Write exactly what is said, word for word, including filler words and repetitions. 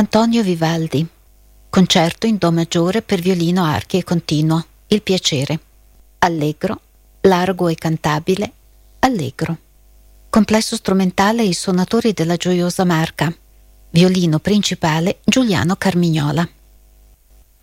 Antonio Vivaldi. Concerto in Do maggiore per violino, archi e continuo. Il piacere. Allegro, largo e cantabile. Allegro. Complesso strumentale I suonatori della Gioiosa Marca. Violino principale Giuliano Carmignola.